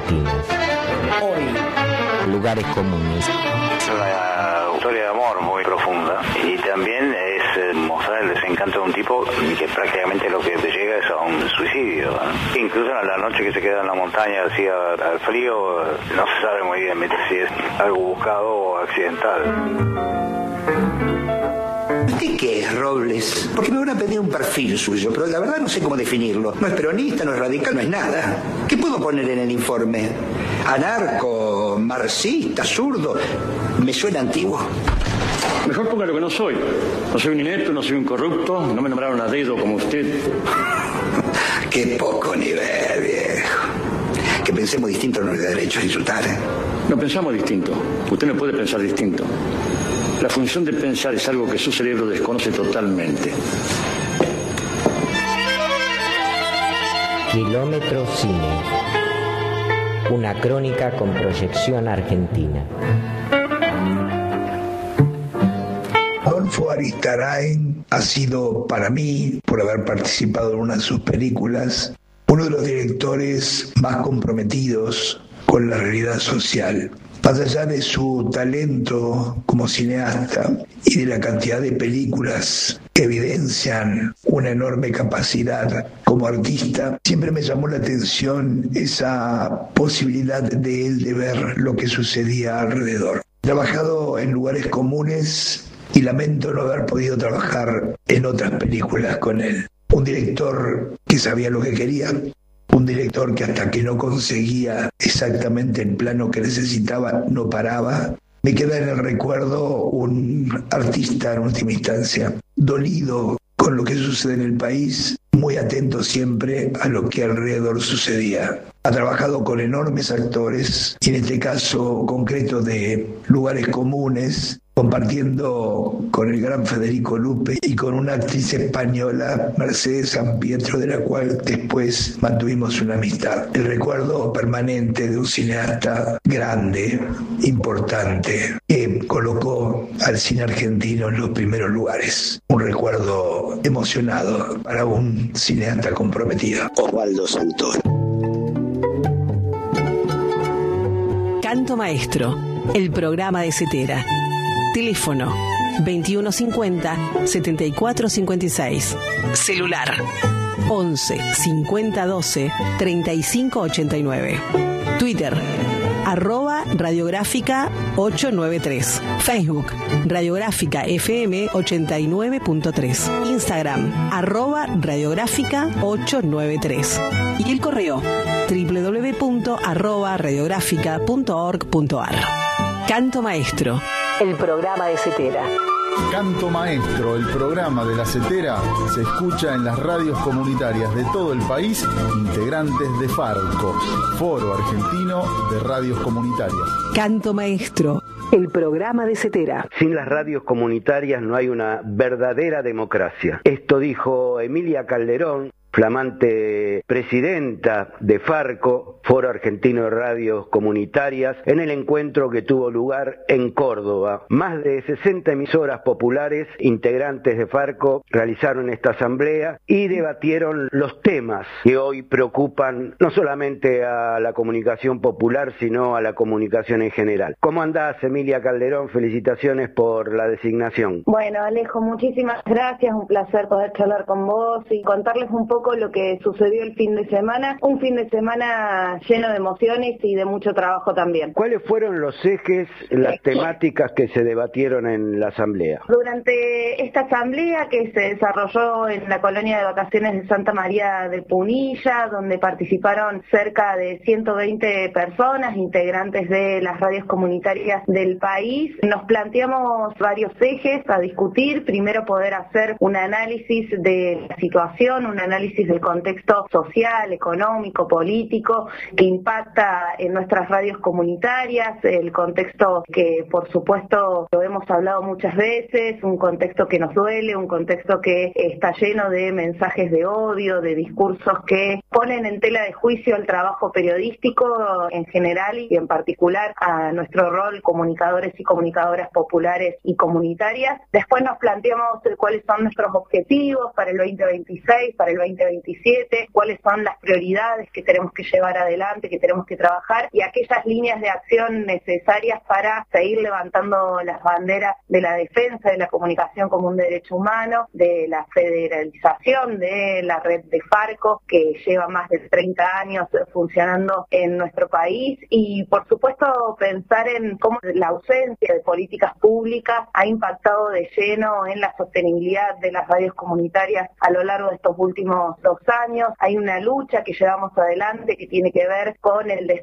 argentinas. Hoy, lugares comunes. Es una historia de amor muy profunda y también es mostrar el desencanto de un tipo que prácticamente lo que te llega es a un suicidio, ¿no? Incluso en la noche que se queda en la montaña así al frío, no se sabe muy bien si es algo buscado o accidental. ¿Usted qué es, Robles? Porque me van a pedir un perfil suyo, pero la verdad no sé cómo definirlo. No es peronista, no es radical, no es nada. ¿Qué puedo poner en el informe? Anarco, marxista, zurdo. Me suena antiguo. Mejor ponga lo que no soy. No soy un inepto, no soy un corrupto, no me nombraron a dedo como usted. Qué poco nivel, viejo. Que pensemos distinto no le da derecho a insultar, ¿eh? No pensamos distinto. Usted no puede pensar distinto. La función de pensar es algo que su cerebro desconoce totalmente. Kilómetro Cine. Una crónica con proyección argentina. Adolfo Aristarain ha sido para mí, por haber participado en una de sus películas, uno de los directores más comprometidos con la realidad social. Más allá de su talento como cineasta y de la cantidad de películas que evidencian una enorme capacidad como artista, siempre me llamó la atención esa posibilidad de él de ver lo que sucedía alrededor. He trabajado en lugares comunes y lamento no haber podido trabajar en otras películas con él. Un director que sabía lo que quería. Un director que hasta que no conseguía exactamente el plano que necesitaba, no paraba. Me queda en el recuerdo un artista en última instancia, dolido con lo que sucede en el país, muy atento siempre a lo que alrededor sucedía. Ha trabajado con enormes actores, y en este caso concreto de lugares comunes, compartiendo con el gran Federico Lupe y con una actriz española, Mercedes San Pietro, de la cual después mantuvimos una amistad. El recuerdo permanente de un cineasta grande, importante, que colocó al cine argentino en los primeros lugares. Un recuerdo emocionado para un cineasta comprometido. Osvaldo Santoro. Canto Maestro, el programa de Cetera. Teléfono 2150-7456. Celular 11 50 12 35 89. Twitter @radiográfica 893. Facebook Radiográfica FM 89.3. Instagram @radiográfica 893. Y el correo www.radiográfica.org.ar. Canto Maestro, el programa de Cetera. Canto Maestro, el programa de la Cetera, se escucha en las radios comunitarias de todo el país, integrantes de Farco, Foro Argentino de Radios Comunitarias. Canto Maestro, el programa de Cetera. Sin las radios comunitarias no hay una verdadera democracia. Esto dijo Emilia Calderón, flamante presidenta de Farco, Foro Argentino de Radios Comunitarias, en el encuentro que tuvo lugar en Córdoba. Más de 60 emisoras populares, integrantes de Farco, realizaron esta asamblea y debatieron los temas que hoy preocupan no solamente a la comunicación popular, sino a la comunicación en general. ¿Cómo andás, Emilia Calderón? Felicitaciones por la designación. Bueno, Alejo, muchísimas gracias, un placer poder charlar con vos y contarles un poco lo que sucedió el fin de semana, un fin de semana lleno de emociones y de mucho trabajo también. ¿Cuáles fueron los ejes, las temáticas que se debatieron en la asamblea? Durante esta asamblea que se desarrolló en la colonia de vacaciones de Santa María de Punilla, donde participaron cerca de 120 personas, integrantes de las radios comunitarias del país, nos planteamos varios ejes a discutir. Primero, poder hacer un análisis de la situación, un análisis del contexto social, económico, político que impacta en nuestras radios comunitarias, el contexto que por supuesto lo hemos hablado muchas veces, un contexto que nos duele, un contexto que está lleno de mensajes de odio, de discursos que ponen en tela de juicio el trabajo periodístico en general y en particular a nuestro rol comunicadores y comunicadoras populares y comunitarias. Después nos planteamos cuáles son nuestros objetivos para el 2026, para el 2027, cuáles son las prioridades que tenemos que llevar adelante adelante, que tenemos que trabajar, y aquellas líneas de acción necesarias para seguir levantando las banderas de la defensa de la comunicación como un derecho humano, de la federalización de la red de Farco, que lleva más de 30 años funcionando en nuestro país, y por supuesto pensar en cómo la ausencia de políticas públicas ha impactado de lleno en la sostenibilidad de las radios comunitarias a lo largo de estos últimos 2 años. Hay una lucha que llevamos adelante que tiene que ver con el